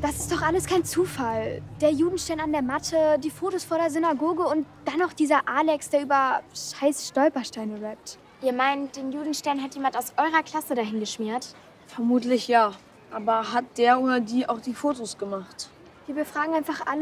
Das ist doch alles kein Zufall. Der Judenstern an der Matte, die Fotos vor der Synagoge und dann noch dieser Alex, der über scheiß Stolpersteine rappt. Ihr meint, den Judenstern hat jemand aus eurer Klasse dahin geschmiert? Vermutlich ja. Aber hat der oder die auch die Fotos gemacht? Wir befragen einfach alle